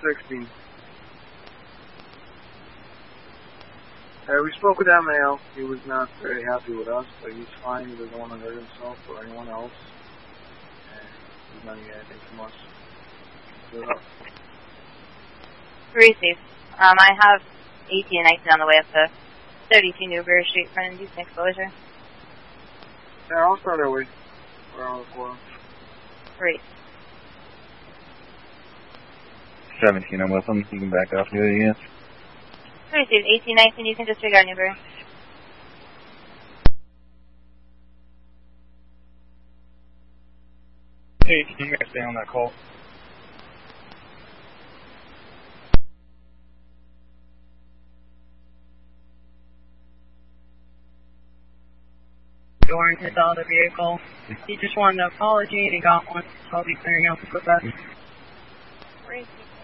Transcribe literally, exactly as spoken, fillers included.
sixteen. Uh, we spoke with M A L. He was not very happy with us, but he's fine. He doesn't want to hurt himself or anyone else. And he's not getting anything from us. Good luck. Receive. Um, I have eighteen and nineteen on the way up to thirty-two Newbury Street for an induced exposure. Yeah, I'll start our way. We're on the floor. Great. seventeen, I'm with him. You can back off. Do it again. Receive. eighteen nineteen, you can disregard Newbury. Hey, can you guys stay on that call? Doran hit the other vehicle. He just wanted an apology and he got one, so I'll be clearing out the that. Receive.